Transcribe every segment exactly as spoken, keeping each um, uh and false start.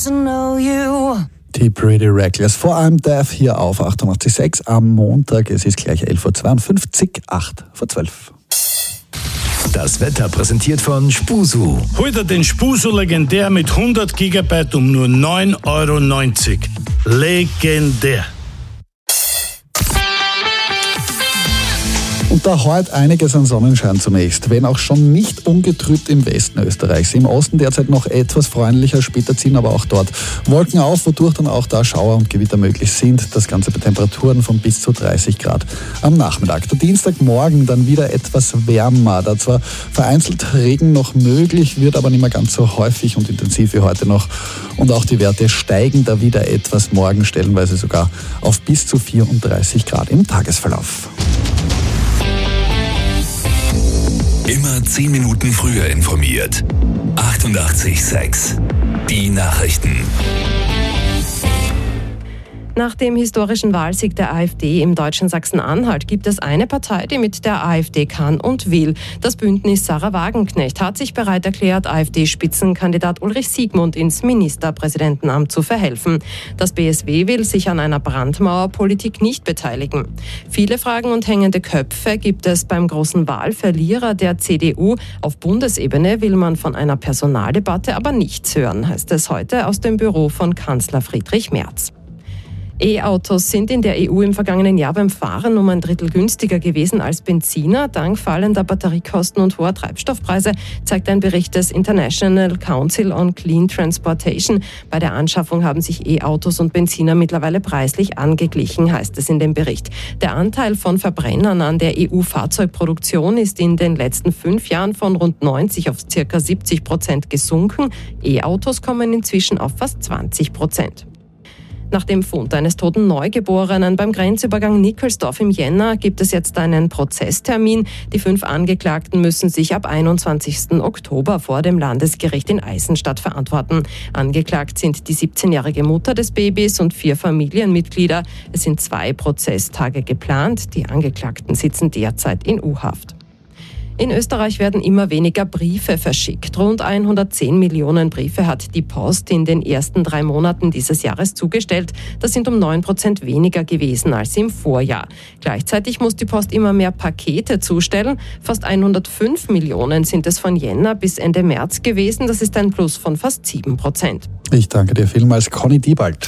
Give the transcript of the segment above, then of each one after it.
doesn't know you. Die Pretty Reckless, vor allem Death hier auf achtundachtzig Komma sechs am Montag. Es ist gleich elf Uhr zweiundfünfzig, acht vor zwölf. Das Wetter präsentiert von Spusu. Heute den Spusu legendär mit hundert Gigabyte um nur neun Euro neunzig. Legendär. Und da heute einiges an Sonnenschein zunächst, wenn auch schon nicht ungetrübt im Westen Österreichs. Im Osten derzeit noch etwas freundlicher, später ziehen aber auch dort Wolken auf, wodurch dann auch da Schauer und Gewitter möglich sind. Das Ganze bei Temperaturen von bis zu dreißig Grad am Nachmittag. Der Dienstagmorgen dann wieder etwas wärmer. Da zwar vereinzelt Regen noch möglich, wird aber nicht mehr ganz so häufig und intensiv wie heute noch. Und auch die Werte steigen da wieder etwas, morgen stellenweise sogar auf bis zu vierunddreißig Grad im Tagesverlauf. Immer zehn Minuten früher informiert. achtundachtzig Komma sechs. Die Nachrichten. Nach dem historischen Wahlsieg der AfD im deutschen Sachsen-Anhalt gibt es eine Partei, die mit der AfD kann und will. Das Bündnis Sarah Wagenknecht hat sich bereit erklärt, AfD-Spitzenkandidat Ulrich Siegmund ins Ministerpräsidentenamt zu verhelfen. Das B S W will sich an einer Brandmauerpolitik nicht beteiligen. Viele Fragen und hängende Köpfe gibt es beim großen Wahlverlierer der C D U. Auf Bundesebene will man von einer Personaldebatte aber nichts hören, heißt es heute aus dem Büro von Kanzler Friedrich Merz. E-Autos sind in der E U im vergangenen Jahr beim Fahren um ein Drittel günstiger gewesen als Benziner. Dank fallender Batteriekosten und hoher Treibstoffpreise, zeigt ein Bericht des International Council on Clean Transportation. Bei der Anschaffung haben sich E-Autos und Benziner mittlerweile preislich angeglichen, heißt es in dem Bericht. Der Anteil von Verbrennern an der E U-Fahrzeugproduktion ist in den letzten fünf Jahren von rund neunzig auf ca. siebzig Prozent gesunken. E-Autos kommen inzwischen auf fast zwanzig Prozent. Nach dem Fund eines toten Neugeborenen beim Grenzübergang Nickelsdorf im Jänner gibt es jetzt einen Prozesstermin. Die fünf Angeklagten müssen sich ab einundzwanzigsten Oktober vor dem Landesgericht in Eisenstadt verantworten. Angeklagt sind die siebzehnjährige Mutter des Babys und vier Familienmitglieder. Es sind zwei Prozesstage geplant. Die Angeklagten sitzen derzeit in U-Haft. In Österreich werden immer weniger Briefe verschickt. Rund hundertzehn Millionen Briefe hat die Post in den ersten drei Monaten dieses Jahres zugestellt. Das sind um neun Prozent weniger gewesen als im Vorjahr. Gleichzeitig muss die Post immer mehr Pakete zustellen. Fast hundertfünf Millionen sind es von Jänner bis Ende März gewesen. Das ist ein Plus von fast sieben Prozent. Ich danke dir vielmals, Conny Diebald.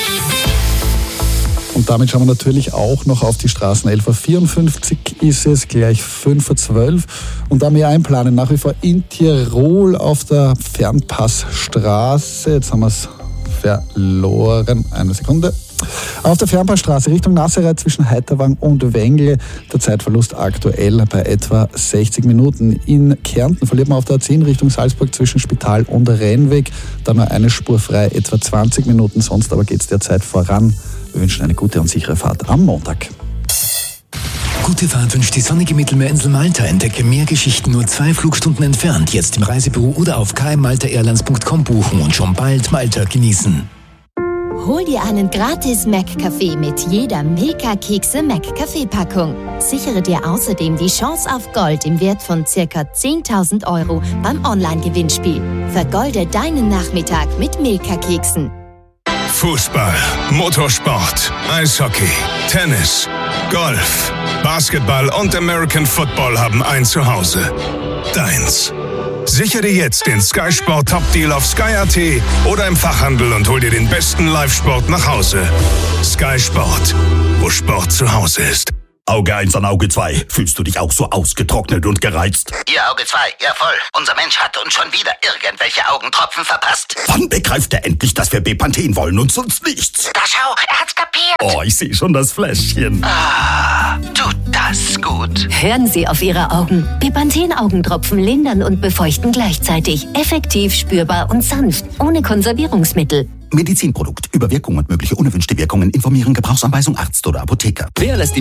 Und damit schauen wir natürlich auch noch auf die Straßen. elf Uhr vierundfünfzig ist es, gleich fünf Uhr zwölf. Und da wir einplanen, nach wie vor in Tirol auf der Fernpassstraße. Jetzt haben wir es verloren. Eine Sekunde. Auf der Fernpassstraße Richtung Nassereit zwischen Heiterwang und Wengle. Der Zeitverlust aktuell bei etwa sechzig Minuten. In Kärnten verliert man auf der A zehn Richtung Salzburg zwischen Spital und Rennweg. Da nur eine Spur frei, etwa zwanzig Minuten. Sonst aber geht es derzeit voran. Wir wünschen eine gute und sichere Fahrt am Montag. Gute Fahrt wünscht die sonnige Mittelmeerinsel Malta. Entdecke mehr Geschichten nur zwei Flugstunden entfernt. Jetzt im Reisebüro oder auf k m malta airlines punkt com buchen und schon bald Malta genießen. Hol dir einen gratis Mac-Kaffee mit jeder Milka-Kekse Mac-Kaffee-Packung. Sichere dir außerdem die Chance auf Gold im Wert von ca. zehntausend Euro beim Online-Gewinnspiel. Vergolde deinen Nachmittag mit Milka-Keksen. Fußball, Motorsport, Eishockey, Tennis, Golf, Basketball und American Football haben ein Zuhause. Deins. Sichere jetzt den Sky Sport Top Deal auf Sky Punkt a t oder im Fachhandel und hol dir den besten Live-Sport nach Hause. Sky Sport, wo Sport zu Hause ist. Auge eins an Auge zwei. Fühlst du dich auch so ausgetrocknet und gereizt? Ihr Auge zwei, ja voll. Unser Mensch hat uns schon wieder irgendwelche Augentropfen verpasst. Wann begreift er endlich, dass wir Bepanthen wollen und sonst nichts? Da schau, er hat's kapiert. Oh, ich sehe schon das Fläschchen. Ah, tut das gut. Hören Sie auf Ihre Augen. Bepanthen-Augentropfen lindern und befeuchten gleichzeitig. Effektiv, spürbar und sanft. Ohne Konservierungsmittel. Medizinprodukt. Über Wirkung und mögliche unerwünschte Wirkungen informieren. Gebrauchsanweisung Arzt oder Apotheker. Wer lässt die